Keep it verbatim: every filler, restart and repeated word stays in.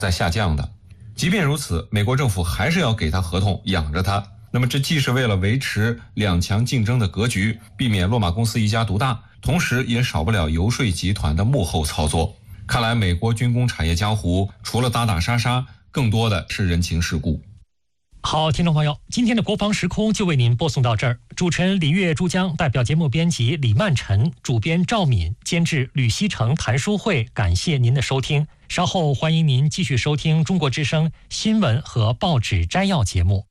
在下降的。即便如此，美国政府还是要给他合同养着他。那么这既是为了维持两强竞争的格局，避免洛马公司一家独大，同时也少不了游说集团的幕后操作。看来美国军工产业江湖除了打打杀杀，更多的是人情世故。 好，听众朋友，今天的国防时空就为您播送到这儿。主持人李月、珠江，代表节目编辑李曼晨，主编赵敏，监制吕希成、谭书慧，感谢您的收听。稍后欢迎您继续收听中国之声新闻和报纸摘要节目。